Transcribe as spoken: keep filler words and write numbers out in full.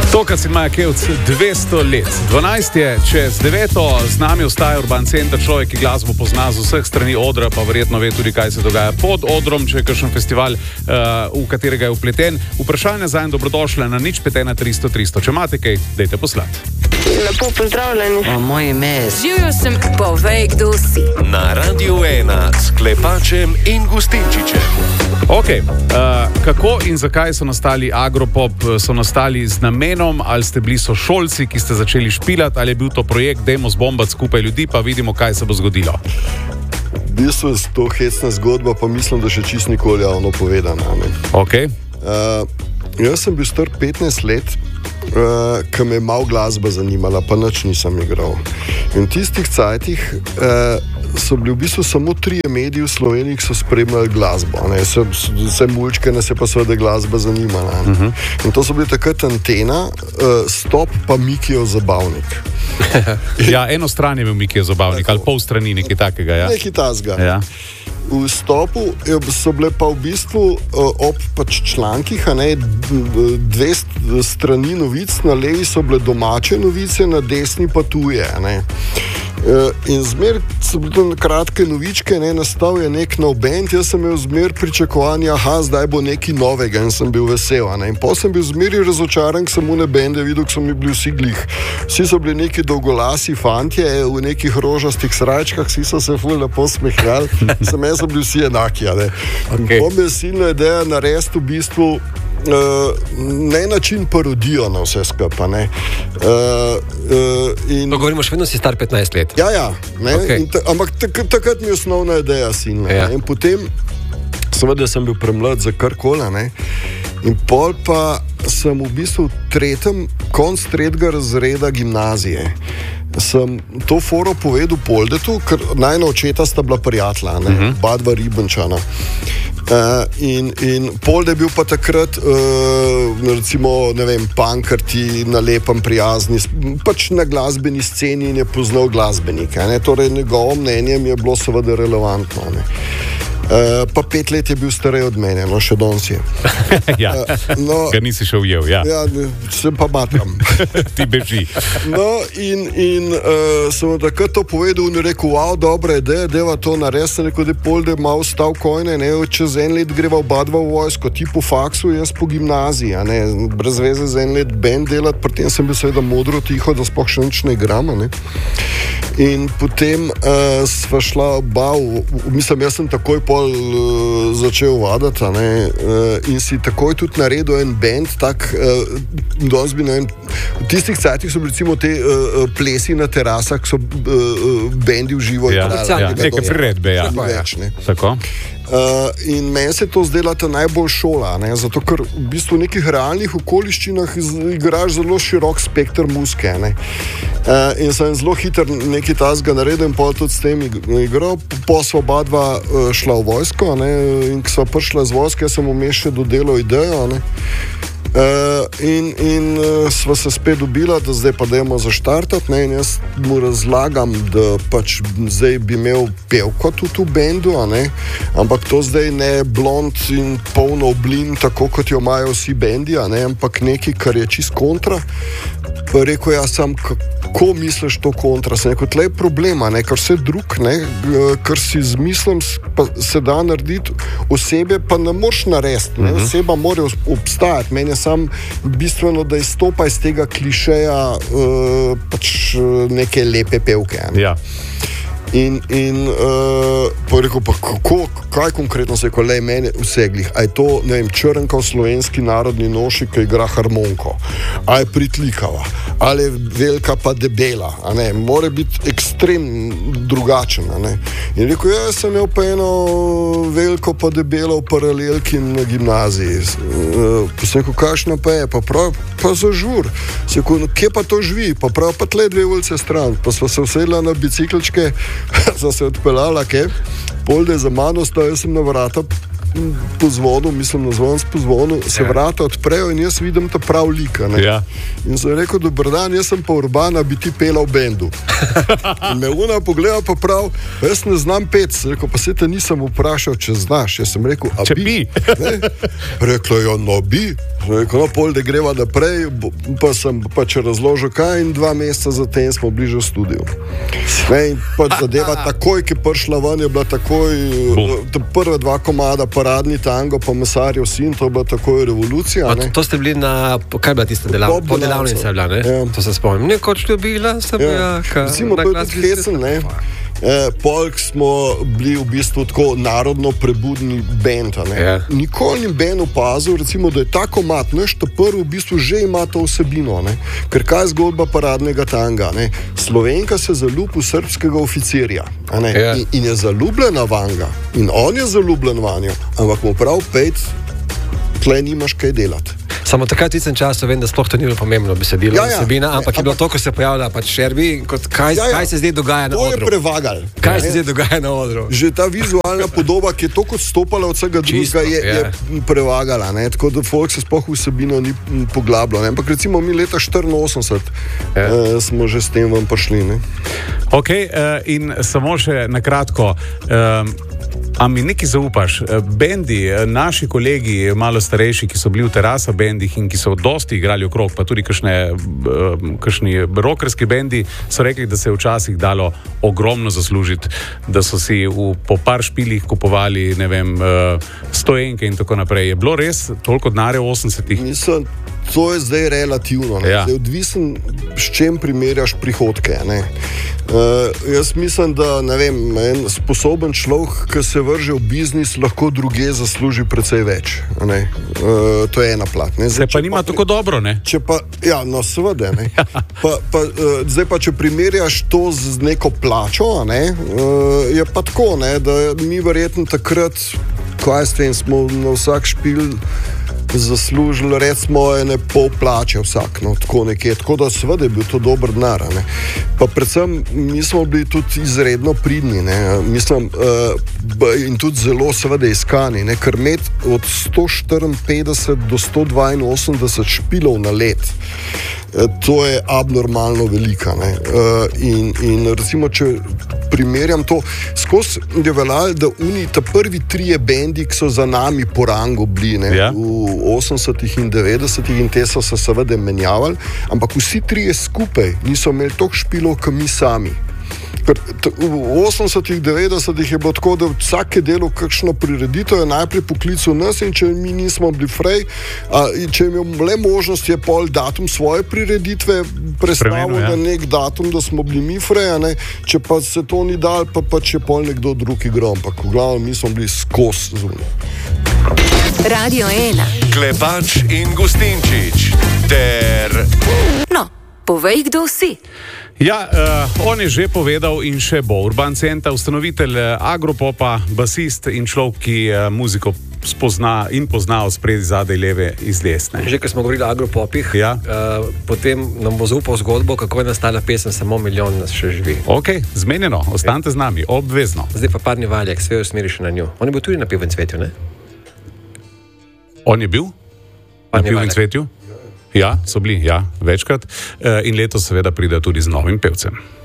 Tokrat si Maja Kevc dvesto let. dvanajst je čez deveto, z nami ostaja Urban Center, človek, ki glasbo pozna z vseh strani odra, pa verjetno ve tudi, kaj se dogaja pod odrom, če je kakšen festival, uh, v katerega je upleten. Vprašanje za en dobrodošle na nič pet ena tristo tristo. Če imate kaj, dajte poslati. Lepo pozdravljeni. O, moje ime je... Živjo sem, povej, kdo si. Na Radiu ena s Klepačem in Gustinčičem. Ok, uh, kako in zakaj so nastali Agropop? So nastali z namenom, ali ste bili sošolci, ki ste začeli špilati, ali je bil to projekt, dajmo zbombati skupaj ljudi, pa vidimo, kaj se bo zgodilo? V bistvu je to hecna zgodba, pa mislim, da še čist nikoli javno povedana. Ok. Uh, jaz sem bil star petnajst let, uh, ko me je malo glasba zanimala, pa nič nisem igral. In v tistih cajtih uh, so bili v bistvu samo trije mediji v Sloveniji, ki so spremljali glasbo. Vse, vse mulčke nas je pa seveda glasba zanimala. Uh -huh. In to so bili takrat Antena, uh, Stop pa Mikijev Zabavnik. Ja, eno stran je bil Mikijev Zabavnik, ali pol strani, nekaj takega. Ja? Nekaj tasga. Ja. V Stopu so bile pa v bistvu ob pač člankih, a ne, dve strani novic, na levi so bile domače novice, na desni pa tuje. A ne. In zmer so bile kratke novičke, ne, nastal je nek nov band, jaz sem imel zmer pričakovanja, aha, zdaj bo nekaj novega in sem bil vesel. A ne. In potem sem bil zmeri razočaran, ker sem une bende videl, ker so mi bili vsi glih. Vsi so bili neki dolgolasi fantje v nekih rožastih srajčkah, vsi so se ful lepo smehljali, sem jaz so bili vsi enaki. Okay. Pom je silna ideja narediti v bistvu Uh, ne način parodijo na vse skupaj. Uh, uh, to govorimo, še vedno si star petnajst let. Ja, ja. Okay. Ta, ampak tak, takrat mi je osnovna ideja silna. Ja. In potem, seveda sem bil premlad za karkoli. In pol pa sem v bistvu v tretjem, konc tretjega razreda gimnazije. Sem to foro povedal Poldetu, ker najna očeta sta bila prijatelja, uh -huh. oba dva Ribenčana. Uh, in, in Polde je bil pa takrat, uh, recimo, ne vem, pankrti na lepem, prijazni, pač na glasbeni sceni in je poznal glasbenike. Ne? Torej, njegovo mnenje mi je bilo seveda relevantno. Ne? Uh, pa pet let je bil starej od mene, no še danes je. Ja, uh, no, ga nisi še ujel, ja. Ja, sem pa matram. Ti beži. No, in, in uh, sem takrat to povedal in rekel, wow, dobra ideja, deva to narediti, sem rekel, da je Polde malo stav kojne, ne, čez en let greva oba dva v vojsko, ti po faksu, jaz po gimnaziji, a ne, brez veze za en let band delati, pri tem sem bil seveda modro tiho, da sploh še nič ne igram, ne. In potem uh, sva šla oba, v, v, mislim, jaz sem takoj pol uh, začel vadati, ne, uh, in si takoj tudi naredil en band, tak, uh, bi, ne vem, v tistih cajtih so recimo te uh, plesi na terasah, so uh, uh, bendi v živo. Ja, ja, ja, neke priredbe, ja. Več, ne. Tako. Uh, in meni se to zdela ta najbolj šola, ne? Zato ker v bistvu v nekih realnih okoliščinah igraš zelo širok spekter muzike. Uh, in sem zelo hiter nekaj tasga naredil in pol tudi s tem igral. Po sva oba dva uh, šla v vojsko, ne? In ko sva prišla z vojske, jaz sem vmes še dodelal idejo. Ne? Uh, in in uh, sva se spet dobila, da zdaj pa dajmo zaštartati, ne, in jaz mu razlagam, da pač zdaj bi imel pevko tudi v bendu, a ne, ampak to zdaj ne blond in polno oblin, tako kot jo imajo vsi bendi, a ne, ampak nekaj, kar je čist kontra. Pa rekel, ja, sam, kako misliš to kontra? Sem rekel, tle je problema, ne, kar vse drug, ne, kar si z mislim se da narediti, osebe pa ne moreš narediti, ne, oseba mora obstajati. Meni je sam bistveno, da izstopa iz tega klišeja uh, pač neke lepe pevke. Ne. Ja. In, in uh, pa rekel, pa kako, kaj konkretno se je, ko le mene vseglih, a je to, ne vem, Črnka v slovenski narodni noši, ki igra harmonko, a je pritlikava, ali je velika pa debela, a ne, mora biti ekstrem drugačen, a ne. In rekel, ja, sem imel pa eno veliko pa debelo v paralelki na gimnaziji. Uh, pa sem rekel, kakšna pa je, pa prav, pa za žur. Sem rekel, no, kje pa to živi, pa prav, pa tle dve ulice stran, pa sva se usedla na biciklčke, so se odpeljala, kaj? Polde za mano sta, jaz sem na vrata po zvonu, mislim na zvon po zvonu, se ja. Vrata odprejo in jaz vidim ta prav lika. Ja. In sem rekel, dober dan, jaz sem pa Urbana, bi ti pela v bendu. In me una pogleda pa prav, jaz ne znam pet, sem rekel, pa se te nisem vprašal, če znaš. Jaz sem rekel, a če bi? bi. Rekla, ja, no bi. Rekel, no, pol, da greva naprej, pa sem pač razložil, kaj in dva meseca zatem smo bliže v studiu. Ne, in pač zadeva takoj, ki je prišla ven, je bila takoj, prve dva komada, Paradni tango, pa Mesarjev sin, to je bila takoj revolucija. To, to ste bili na, kaj je bila tista delavnica? Po delavnica je bila, ne? Ja. To se spomnim. Nekoč ljubila sem ja. jaka. Recimo, to je tudi hecen, ne? Eh, Polk smo bili v bistvu tako narodno prebudni bend. Yeah. Nikoli ni bend opazil, recimo, da je ta komad, naš ta prvi v bistvu že ima to vsebino. Ne? Ker kaj je zgodba Paradnega tanga? Ne? Slovenka se zaljubi v srbskega oficirja yeah. in, in je zaljubljena vanga in on je zaljubljen vanjo, ampak mu prav pet, tle nimaš kaj delati. Samo takrat v tistem času vem, da sploh to ni bilo pomembno besedilo, ja, ja. vsebina, ampak je bilo to, ko se pojavlja pač Šerbi, kot kaj, ja, ja. kaj se zdaj dogaja na odru. To je prevagal. Kaj ja. se zdaj dogaja na odru? Že ta vizualna podoba, ki je toliko odstopala od vsega drugega, je, ja. je prevagala. Ne? Tako da folk se sploh vsebino ni poglabljal. Ne? Ampak recimo mi leta štiriinosemdeset ja. uh, smo že s tem vam prišli. Ne? Ok, uh, in samo še na kratko. Uh, A mi nekaj zaupaš? Bendi, naši kolegi, malo starejši, ki so bili v Terasa bendih in ki so dosti igrali okrog, pa tudi kakšne, kakšni rockerski bendi, so rekli, da se je včasih dalo ogromno zaslužiti, da so si v, po par špilih kupovali, ne vem, stojenke in tako naprej. Je bilo res toliko denarja v osemdesetih? Mislim, to je zdaj relativno. Ja. Zdaj odvisen, s čem primerjaš prihodke. Ne? Uh, jaz mislim, da ne vem, en sposoben človek, ki se vrže v biznis, lahko druge zasluži precej več. Uh, to je ena plat. Ne? Zdaj, se pa nima pa, tako dobro, ne? Če pa, ja, no seveda, ne. pa, pa, uh, zdaj pa, če primerjaš to z neko plačo, ne, uh, je pa tako, ne, da mi verjetno takrat, kaj s tem, smo na vsak špil zaslužili, recimo, ene pol plače vsak, no, tako nekje. Tako da seveda je bil to dober denar, ne. Pa predvsem, mi smo bili tudi izredno pridni, ne. Mislim, uh, in tudi zelo seveda iskani, ne, ker imeti od sto štiriinpetdeset do sto dvainosemdeset špilov na let, to je abnormalno velika. Ne. Uh, in, in recimo, če primerjam to, skozi je veljalo, da oni, ta prvi trije bendi, ki so za nami po rangu bili, ne, ja. v osemdesetih in devetdesetih in te so se seveda menjavali, ampak vsi trije skupaj niso imeli toliko špilov, kot mi sami. Ker v osemdesetih, devetdesetih je bilo tako, da vsake delo kakšno prireditev je najprej poklical nas in če mi nismo bili frej, a, če je imel le možnost, je pol datum svoje prireditve predstavil ja. na nek datum, da smo bili mi frej, a ne, če pa se to ni dal, pa pač je pol nekdo drug igral, ampak v glavnem mi smo bili skos zunaj. Radio ena. Klepač in Gustinčič ter... No, povej, kdo si. Ja, uh, on je že povedal in še bo. Urban Centa, ustanovitelj Agropopa, basist in človek, ki uh, muziko spozna in pozna od spredi, zadaj, leve iz desne. Že, ko smo govorili o Agropopih, ja. uh, potem nam bo zaupal zgodbo, kako je nastala pesem Samo milijon nas še živi. Ok, zmenjeno, ostanite z nami, obvezno. Zdaj pa Parni valjak, sve usmeri še na njo. On je bil tudi na Pivem cvetju, ne? On je bil? Parni na Pivem cvetju? Ja, so bili, ja, večkrat. Uh, in letos seveda pride tudi z novim pevcem.